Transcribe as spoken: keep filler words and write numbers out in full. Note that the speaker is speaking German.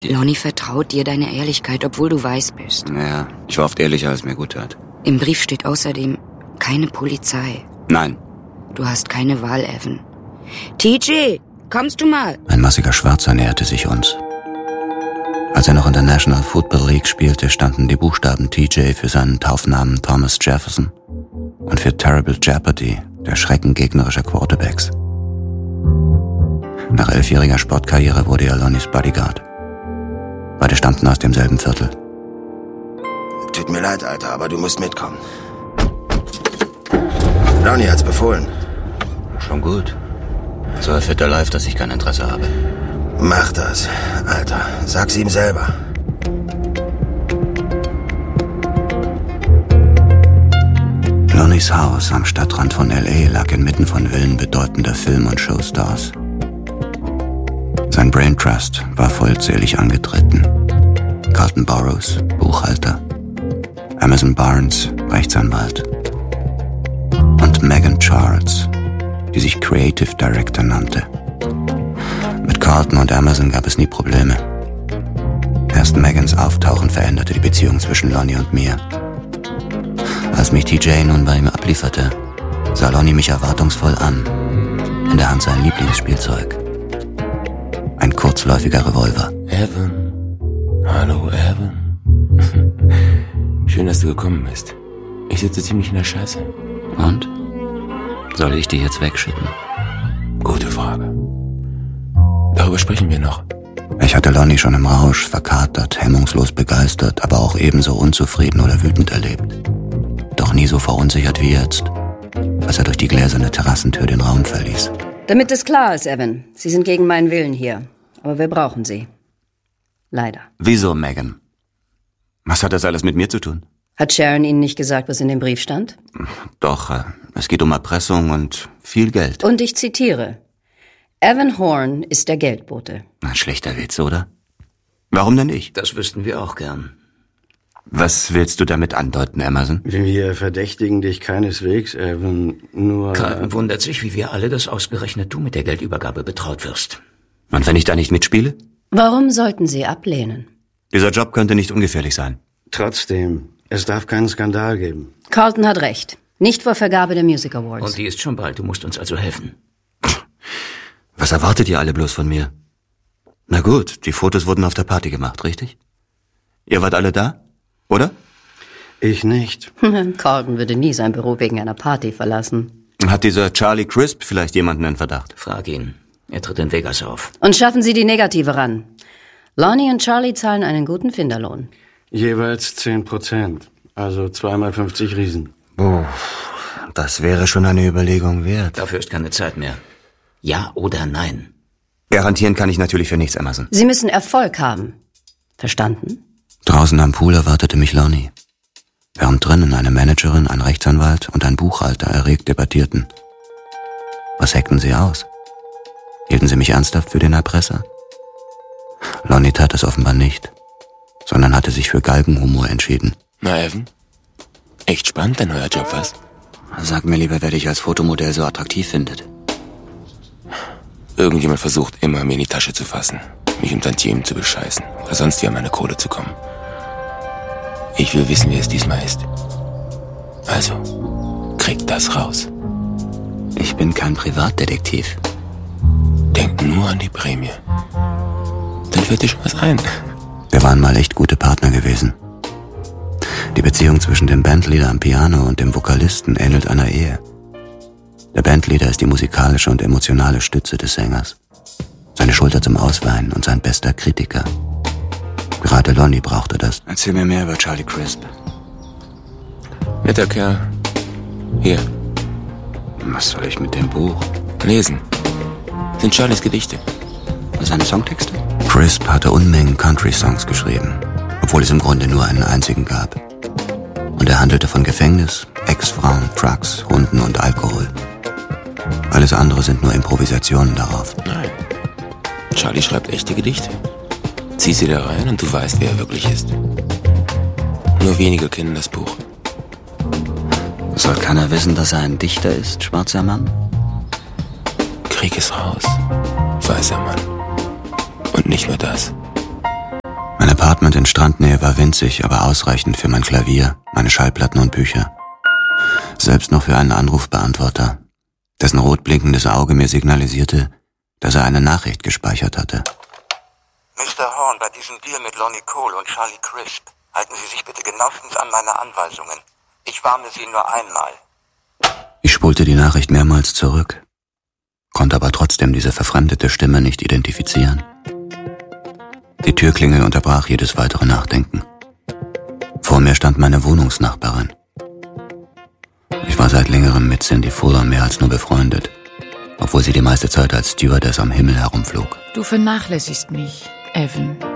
Lonnie vertraut dir deine Ehrlichkeit, obwohl du weiß bist. Ja, ich war oft ehrlicher, als mir gut tat. Im Brief steht außerdem keine Polizei. Nein. Du hast keine Wahl, Evan. T J, kommst du mal? Ein massiger Schwarzer näherte sich uns. Als er noch in der National Football League spielte, standen die Buchstaben T J für seinen Taufnamen Thomas Jefferson und für Terrible Jeopardy, der Schrecken gegnerischer Quarterbacks. Nach elfjähriger Sportkarriere wurde er Lonnies Bodyguard. Beide stammten aus demselben Viertel. Tut mir leid, Alter, aber du musst mitkommen. Lonnie hat's befohlen. Schon gut. So erfährt er live, dass ich kein Interesse habe. Mach das, Alter. Sag's ihm selber. Lonnies Haus am Stadtrand von L A lag inmitten von Villen bedeutender Film- und Showstars. Sein Brain Trust war vollzählig angetreten. Carlton Burroughs, Buchhalter. Amazon Barnes, Rechtsanwalt. Und Megan Charles, die sich Creative Director nannte. Mit Carlton und Amazon gab es nie Probleme. Erst Megans Auftauchen veränderte die Beziehung zwischen Lonnie und mir. Als mich T J nun bei ihm ablieferte, sah Lonnie mich erwartungsvoll an. In der Hand sein Lieblingsspielzeug. Ein kurzläufiger Revolver. Evan. Hallo, Evan. Schön, dass du gekommen bist. Ich sitze ziemlich in der Scheiße. Und? Soll ich die jetzt wegschicken? Gute Frage. Darüber sprechen wir noch. Ich hatte Lonnie schon im Rausch, verkatert, hemmungslos begeistert, aber auch ebenso unzufrieden oder wütend erlebt. Doch nie so verunsichert wie jetzt, als er durch die gläserne Terrassentür den Raum verließ. Damit es klar ist, Evan, Sie sind gegen meinen Willen hier. Aber wir brauchen Sie. Leider. Wieso, Megan? Was hat das alles mit mir zu tun? Hat Sharon Ihnen nicht gesagt, was in dem Brief stand? Doch, äh, es geht um Erpressung und viel Geld. Und ich zitiere: Evan Horn ist der Geldbote. Ein schlechter Witz, oder? Warum denn ich? Das wüssten wir auch gern. Was willst du damit andeuten, Amazon? Wir verdächtigen dich keineswegs, Evan, nur... Carlton wundert sich, wie wir alle, dass ausgerechnet du mit der Geldübergabe betraut wirst. Und wenn ich da nicht mitspiele? Warum sollten Sie ablehnen? Dieser Job könnte nicht ungefährlich sein. Trotzdem, es darf keinen Skandal geben. Carlton hat recht. Nicht vor Vergabe der Music Awards. Und die ist schon bald, du musst uns also helfen. Was erwartet ihr alle bloß von mir? Na gut, die Fotos wurden auf der Party gemacht, richtig? Ihr wart alle da? Oder? Ich nicht. Carlton würde nie sein Büro wegen einer Party verlassen. Hat dieser Charlie Crisp vielleicht jemanden in Verdacht? Frag ihn. Er tritt in Vegas auf. Und schaffen Sie die Negative ran. Lonnie und Charlie zahlen einen guten Finderlohn. Jeweils zehn Prozent. Also zweimal fünfzig Riesen. Oh, das wäre schon eine Überlegung wert. Dafür ist keine Zeit mehr. Ja oder nein? Garantieren kann ich natürlich für nichts, Amazon. Sie müssen Erfolg haben. Verstanden? Draußen am Pool erwartete mich Lonnie. Während drinnen eine Managerin, ein Rechtsanwalt und ein Buchhalter erregt debattierten. Was heckten sie aus? Hielten sie mich ernsthaft für den Erpresser? Lonnie tat es offenbar nicht, sondern hatte sich für Galgenhumor entschieden. Na, Evan? Echt spannend, dein neuer Job, was? Sag mir lieber, wer dich als Fotomodell so attraktiv findet. Irgendjemand versucht immer, mir in die Tasche zu fassen, mich um Tantiemen zu bescheißen oder sonst wie an meine Kohle zu kommen. Ich will wissen, wie es diesmal ist. Also, krieg das raus. Ich bin kein Privatdetektiv. Denk nur an die Prämie. Dann fällt dir schon was ein. Wir waren mal echt gute Partner gewesen. Die Beziehung zwischen dem Bandleader am Piano und dem Vokalisten ähnelt einer Ehe. Der Bandleader ist die musikalische und emotionale Stütze des Sängers. Seine Schulter zum Ausweinen und sein bester Kritiker. Gerade Lonnie brauchte das. Erzähl mir mehr über Charlie Crisp. Netter Kerl. Hier. Was soll ich mit dem Buch? Lesen. Sind Charlies Gedichte. Seine Songtexte? Crisp hatte Unmengen Country-Songs geschrieben, obwohl es im Grunde nur einen einzigen gab. Und er handelte von Gefängnis, Ex-Frauen, Trucks, Hunden und Alkohol. Alles andere sind nur Improvisationen darauf. Nein. Charlie schreibt echte Gedichte. Zieh sie da rein und du weißt, wer er wirklich ist. Nur wenige kennen das Buch. Soll keiner wissen, dass er ein Dichter ist, schwarzer Mann? Krieg es raus, weißer Mann. Und nicht nur das. Abstand in Strandnähe war winzig, aber ausreichend für mein Klavier, meine Schallplatten und Bücher. Selbst noch für einen Anrufbeantworter, dessen rot blinkendes Auge mir signalisierte, dass er eine Nachricht gespeichert hatte. Mister Horn, bei diesem Deal mit Lonnie Cole und Charlie Crisp, halten Sie sich bitte genauestens an meine Anweisungen. Ich warne Sie nur einmal. Ich spulte die Nachricht mehrmals zurück, konnte aber trotzdem diese verfremdete Stimme nicht identifizieren. Die Türklingel unterbrach jedes weitere Nachdenken. Vor mir stand meine Wohnungsnachbarin. Ich war seit längerem mit Cindy Fuller mehr als nur befreundet, obwohl sie die meiste Zeit als Stewardess am Himmel herumflog. Du vernachlässigst mich, Evan.